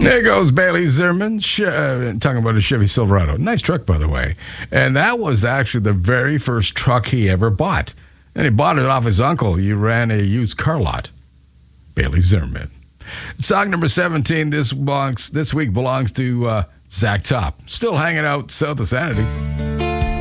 There goes Bailey Zimmerman, talking about a Chevy Silverado. Nice truck, by the way. And that was actually the very first truck he ever bought. And he bought it off his uncle. He ran a used car lot. Bailey Zimmerman. Song number 17 this week belongs to Zach Top. Still hanging out south of Sanity.